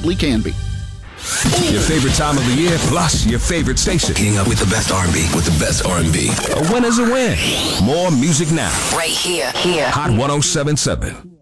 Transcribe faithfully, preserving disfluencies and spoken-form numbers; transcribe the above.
probably can be. Your favorite time of the year, plus your favorite station. Getting up with the best R and B, with the best R and B. A win is a win. More music now. Right here, here. Hot one oh seven point seven.